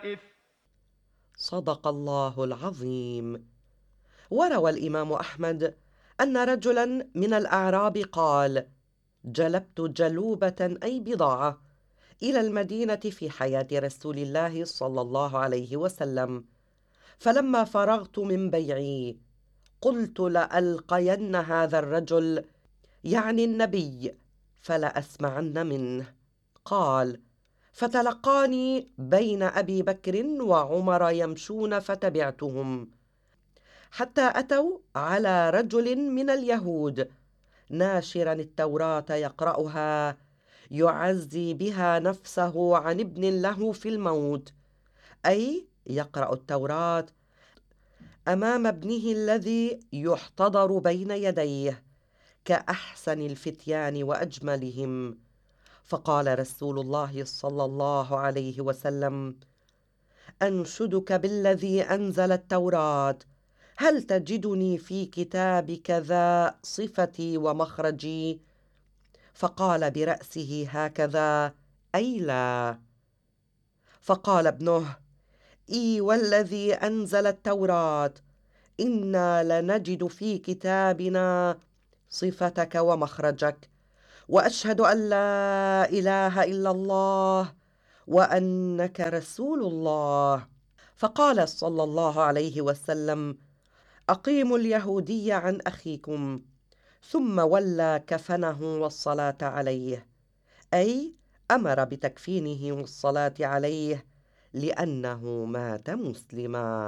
الطوائف. صدق الله العظيم. وروى الإمام أحمد أن رجلا من الأعراب قال: جلبت جلوبة أي بضاعة إلى المدينة في حياة رسول الله صلى الله عليه وسلم، فلما فرغت من بيعي قلت لألقين هذا الرجل، يعني النبي، فلأسمعن منه. قال: فتلقاني بين أبي بكر وعمر يمشون فتبعتهم، حتى أتوا على رجل من اليهود ناشرا التوراة يقرأها، يعزي بها نفسه عن ابن له في الموت، أي يقرأ التوراة أمام ابنه الذي يحتضر بين يديه كأحسن الفتيان وأجملهم. فقال رسول الله صلى الله عليه وسلم: أنشدك بالذي أنزل التوراة، هل تجدني في كتابك ذا صفتي ومخرجي؟ فقال برأسه هكذا: أي لا. فقال ابنه: إي والذي أنزل التوراة، إنا لنجد في كتابنا صفتك ومخرجك، وأشهد أن لا إله إلا الله وأنك رسول الله. فقال صلى الله عليه وسلم: أقيموا اليهودي عن أخيكم. ثم ولى كفنه والصلاة عليه، أي أمر بتكفينه والصلاة عليه، لأنه مات مسلما.